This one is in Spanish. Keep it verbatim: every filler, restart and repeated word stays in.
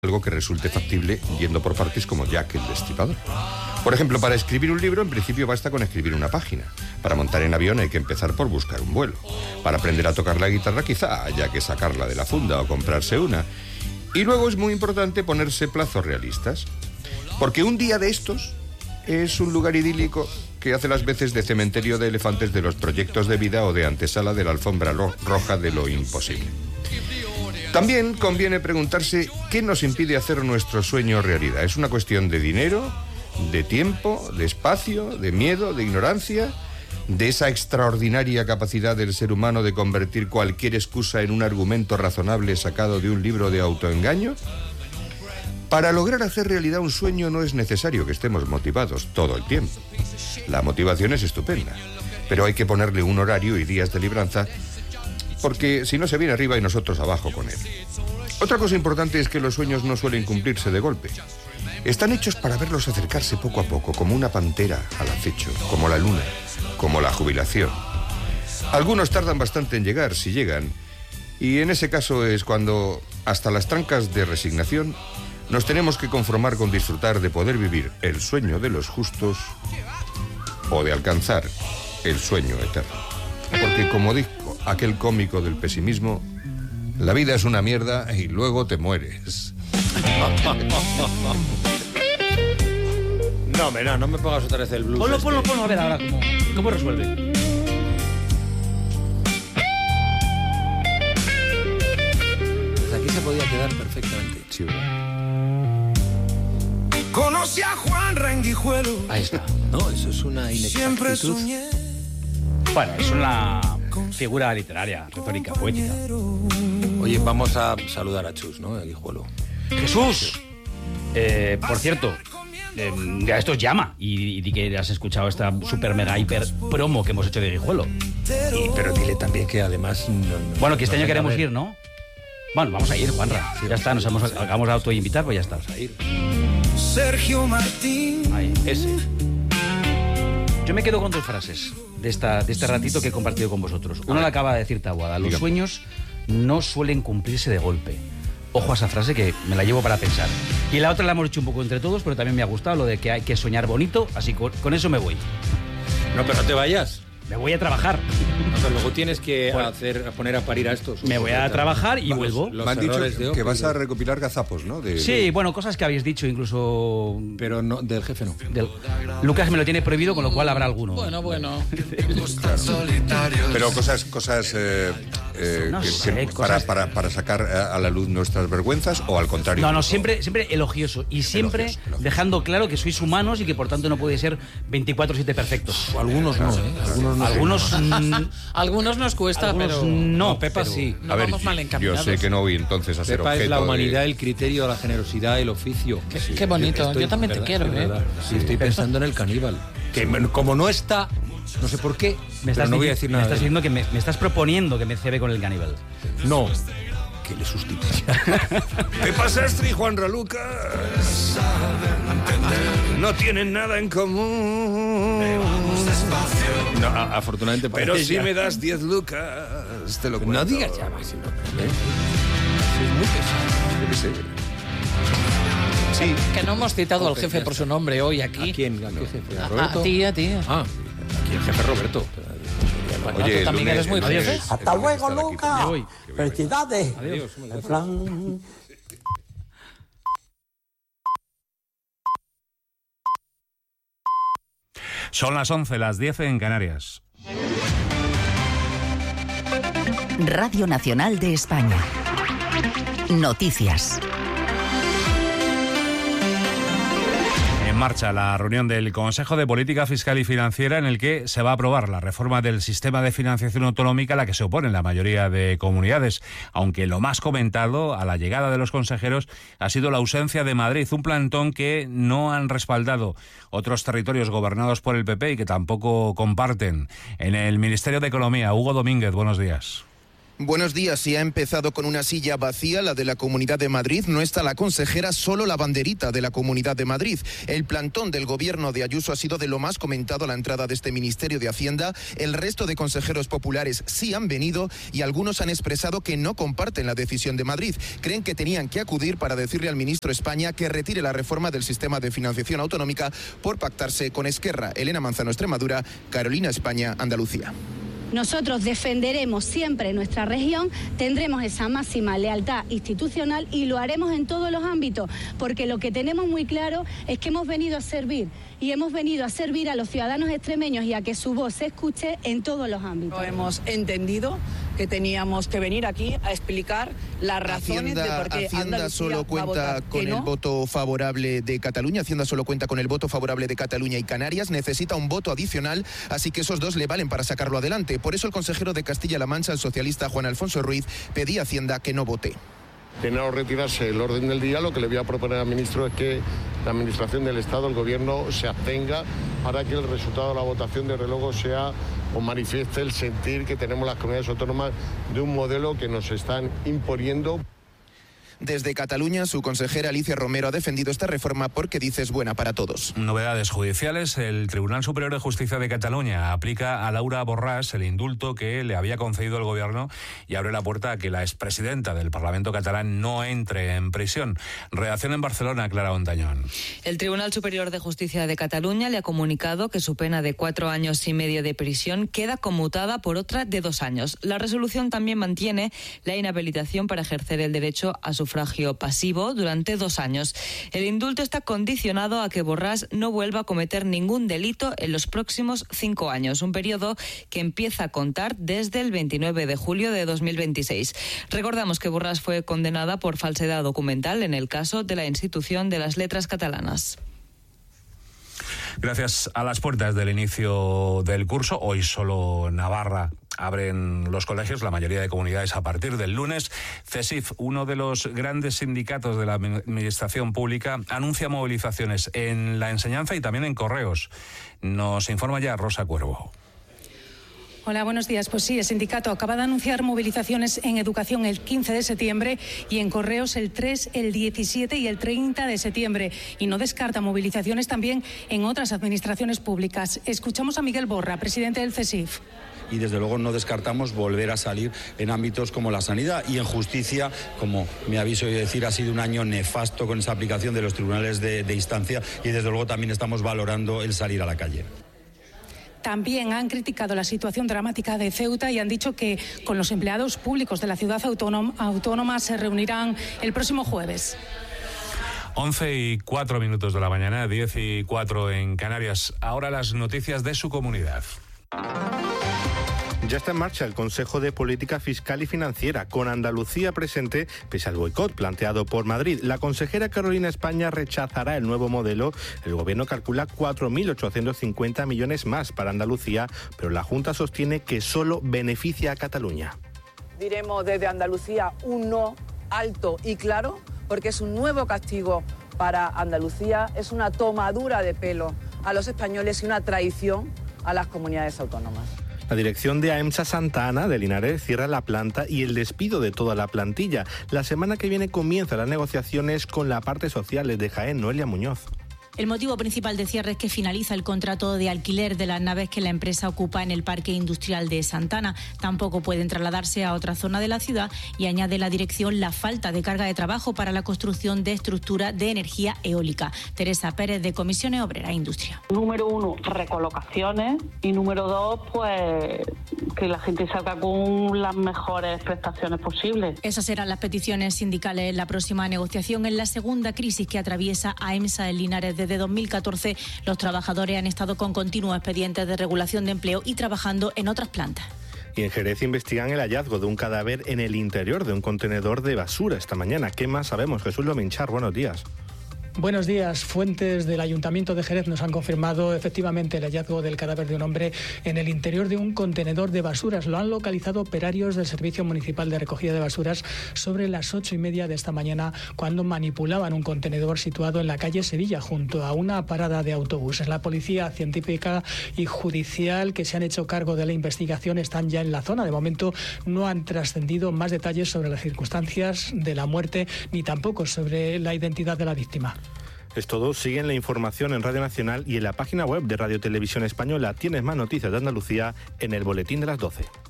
algo que resulte factible yendo por partes como Jack el Destripador. Por ejemplo, para escribir un libro, en principio basta con escribir una página. Para montar en avión hay que empezar por buscar un vuelo. Para aprender a tocar la guitarra quizá haya que sacarla de la funda o comprarse una. Y luego es muy importante ponerse plazos realistas. Porque un día de estos es un lugar idílico que hace las veces de cementerio de elefantes de los proyectos de vida o de antesala de la alfombra lo- roja de lo imposible. También conviene preguntarse qué nos impide hacer nuestro sueño realidad. ¿Es una cuestión de dinero, de tiempo, de espacio, de miedo, de ignorancia, de esa extraordinaria capacidad del ser humano de convertir cualquier excusa en un argumento razonable sacado de un libro de autoengaño? Para lograr hacer realidad un sueño no es necesario que estemos motivados todo el tiempo. La motivación es estupenda, pero hay que ponerle un horario y días de libranza, porque si no se viene arriba y nosotros abajo con él. Otra cosa importante es que los sueños no suelen cumplirse de golpe. Están hechos para verlos acercarse poco a poco, como una pantera al acecho, como la luna, como la jubilación. Algunos tardan bastante en llegar, si llegan, y en ese caso es cuando, hasta las trancas de resignación, nos tenemos que conformar con disfrutar de poder vivir el sueño de los justos o de alcanzar el sueño eterno. Porque como dijo aquel cómico del pesimismo, la vida es una mierda y luego te mueres. No, hombre, no, no me pongas otra vez el blues. Ponlo, este. ponlo, ponlo, a ver ahora cómo, cómo resuelve. Pues aquí se podía quedar perfectamente. Sí, ¿verdad? Conocí a Juan Renguijuelo. Ahí está. No, eso es una Siempre inexactitud. soñé. Bueno, es una figura literaria, retórica, poética. Oye, vamos a saludar a Chus, ¿no? El hijuelo. ¡Jesús! Eh, por cierto, eh, ya esto es llama. Y, y di que has escuchado esta super mega hiper promo que hemos hecho de Guijuelo. Y, pero dile también que además... no- no- Bueno, que este nos año venga a queremos ver. ir, ¿no? Bueno, vamos a ir, Juanra. Ya está, nos hemos, acabamos de autoinvitar, pues ya está. A ir. Sergio Martín. Ahí, ese. Yo me quedo con dos frases de, esta, de este ratito que he compartido con vosotros. Una la acaba de decir Taboada. Los Dígame. sueños no suelen cumplirse de golpe. Ojo a esa frase que me la llevo para pensar. Y la otra la hemos hecho un poco entre todos, pero también me ha gustado lo de que hay que soñar bonito, así que con, con eso me voy. No, pero no te vayas. Me voy a trabajar. No, pero luego tienes que Bueno. hacer, a poner a parir a estos. Me voy a trabajar y Los- vuelvo. Los Me han dicho errores de que Opel, vas a de- recopilar gazapos, ¿no? De- Sí, de- bueno, cosas que habéis dicho, incluso... Pero no, del jefe no. del- Lucas me lo tiene prohibido, con lo cual habrá alguno. Bueno, bueno. Pero cosas, cosas eh, eh, No que- sé, que cosas- para, para, para sacar a la luz nuestras vergüenzas o al contrario. No, no, siempre, siempre elogioso. Y siempre Elogioso, elogioso. dejando claro que sois humanos y que por tanto no podéis ser veinticuatro siete perfectos. Algunos no, ¿eh? Algunos no. Algunos mm, Algunos nos cuesta, algunos pero no, Pepa pero- sí. no A ver, vamos mal yo encaminados. sé que no voy entonces a ser Pepa objeto es la de- humanidad, el criterio, la generosidad, el oficio. Qué- qué bonito. Estoy- Yo también te ¿verdad? quiero, Es ¿eh? verdad. Sí, estoy pensando en el caníbal. Que me- como no está, no sé por qué, Me pero estás, no voy a dici- decir me nada. estás de él. diciendo que me, me estás proponiendo que me cebe con el caníbal. No, que le sustituya. Pepa Sastre y Juan Raluca no tienen nada en común. No, a- afortunadamente para Pero ella. si me das diez lucas, te lo cuento. No digas ya más. No, ¿eh? Es muy pesado. Yo qué sé. Sí. Que no hemos citado al jefe por su nombre hoy aquí. ¿A quién? ¿A qué jefe? ¿A A, a Roberto? ti, a ti. Ah, aquí el jefe Roberto. Bueno, Oye, tú el también lunes- eres muy el jefe. lunes- Hasta el lunes luego, estar aquí Luca. también. voy. Felicidades. Adiós. En plan, Son las once, las diez en Canarias. Radio Nacional de España. Noticias. En marcha la reunión del Consejo de Política Fiscal y Financiera en el que se va a aprobar la reforma del sistema de financiación autonómica a la que se oponen la mayoría de comunidades, aunque lo más comentado a la llegada de los consejeros ha sido la ausencia de Madrid, un plantón que no han respaldado otros territorios gobernados por el P P y que tampoco comparten. En el Ministerio de Economía, Hugo Domínguez, buenos días. Buenos días. Sí, ha empezado con una silla vacía, la de la Comunidad de Madrid. No está la consejera, solo la banderita de la Comunidad de Madrid. El plantón del gobierno de Ayuso ha sido de lo más comentado a la entrada de este Ministerio de Hacienda. El resto de consejeros populares sí han venido y algunos han expresado que no comparten la decisión de Madrid. Creen que tenían que acudir para decirle al ministro España que retire la reforma del sistema de financiación autonómica por pactarse con Esquerra. Elena Manzano, Extremadura; Carolina, España, Andalucía. Nosotros defenderemos siempre nuestra región, tendremos esa máxima lealtad institucional y lo haremos en todos los ámbitos, porque lo que tenemos muy claro es que hemos venido a servir y hemos venido a servir a los ciudadanos extremeños y a que su voz se escuche en todos los ámbitos. Hemos entendido que teníamos que venir aquí a explicar las razones Hacienda, de por qué Hacienda Andalucía solo va a cuenta votar con que el no. voto favorable de Cataluña. Hacienda solo cuenta con el voto favorable de Cataluña y Canarias. Necesita un voto adicional, así que esos dos le valen para sacarlo adelante. Por eso el consejero de Castilla-La Mancha, el socialista Juan Alfonso Ruiz, pedía a Hacienda que no vote. De no retirarse el orden del día, lo que le voy a proponer al ministro es que la Administración del Estado, el Gobierno, se abstenga para que el resultado de la votación, desde luego, sea o manifieste el sentir que tenemos las comunidades autónomas de un modelo que nos están imponiendo. Desde Cataluña, su consejera Alicia Romero ha defendido esta reforma porque dice es buena para todos. Novedades judiciales. El Tribunal Superior de Justicia de Cataluña aplica a Laura Borràs el indulto que le había concedido el gobierno y abre la puerta a que la expresidenta del Parlamento catalán no entre en prisión. Redacción en Barcelona, Clara Ontañón. El Tribunal Superior de Justicia de Cataluña le ha comunicado que su pena de cuatro años y medio de prisión queda conmutada por otra de dos años. La resolución también mantiene la inhabilitación para ejercer el derecho a su sufragio pasivo durante dos años. El indulto está condicionado a que Borràs no vuelva a cometer ningún delito en los próximos cinco años, un periodo que empieza a contar desde el veintinueve de julio de dos mil veintiséis. Recordamos que Borràs fue condenada por falsedad documental en el caso de la Institución de las Letras Catalanas. Gracias a las puertas del inicio del curso, hoy solo Navarra abren los colegios, la mayoría de comunidades a partir del lunes. CESIF, uno de los grandes sindicatos de la administración pública, anuncia movilizaciones en la enseñanza y también en correos. Nos informa ya Rosa Cuervo. Hola, buenos días. Pues sí, el sindicato acaba de anunciar movilizaciones en educación el quince de septiembre y en correos el tres, el diecisiete y el treinta de septiembre. Y no descarta movilizaciones también en otras administraciones públicas. Escuchamos a Miguel Borra, presidente del CESIF. Y desde luego no descartamos volver a salir en ámbitos como la sanidad y en justicia, como me aviso y decir, ha sido un año nefasto con esa aplicación de los tribunales de, de instancia y desde luego también estamos valorando el salir a la calle. También han criticado la situación dramática de Ceuta y han dicho que con los empleados públicos de la ciudad autónoma, autónoma se reunirán el próximo jueves. once y cuatro minutos de la mañana, diez y cuatro en Canarias. Ahora las noticias de su comunidad. Ya está en marcha el Consejo de Política Fiscal y Financiera, con Andalucía presente pese al boicot planteado por Madrid. La consejera Carolina España rechazará el nuevo modelo. El gobierno calcula cuatro mil ochocientos cincuenta millones más para Andalucía, pero la Junta sostiene que solo beneficia a Cataluña. Diremos desde Andalucía un no alto y claro, porque es un nuevo castigo para Andalucía, es una tomadura de pelo a los españoles y una traición a las comunidades autónomas. La dirección de AEMSA Santa Ana de Linares cierra la planta y el despido de toda la plantilla. La semana que viene comienzan las negociaciones con la parte social de Jaén. Noelia Muñoz. El motivo principal de cierre es que finaliza el contrato de alquiler de las naves que la empresa ocupa en el Parque Industrial de Santana. Tampoco pueden trasladarse a otra zona de la ciudad y añade la dirección la falta de carga de trabajo para la construcción de estructura de energía eólica. Teresa Pérez, de Comisiones Obreras e Industria. Número uno, recolocaciones y número dos, pues que la gente salga con las mejores prestaciones posibles. Esas serán las peticiones sindicales en la próxima negociación. En la segunda crisis que atraviesa AEMSA en Linares desde dos mil catorce, los trabajadores han estado con continuos expedientes de regulación de empleo y trabajando en otras plantas. Y en Jerez investigan el hallazgo de un cadáver en el interior de un contenedor de basura esta mañana. ¿Qué más sabemos? Jesús Lominchar, buenos días. Buenos días. Fuentes del Ayuntamiento de Jerez nos han confirmado efectivamente el hallazgo del cadáver de un hombre en el interior de un contenedor de basuras. Lo han localizado operarios del Servicio Municipal de Recogida de Basuras sobre las ocho y media de esta mañana, cuando manipulaban un contenedor situado en la calle Sevilla, junto a una parada de autobuses. La policía científica y judicial que se han hecho cargo de la investigación están ya en la zona. De momento no han trascendido más detalles sobre las circunstancias de la muerte ni tampoco sobre la identidad de la víctima. Es todo. Siguen la información en Radio Nacional y en la página web de Radio Televisión Española. Tienes más noticias de Andalucía en el boletín de las doce.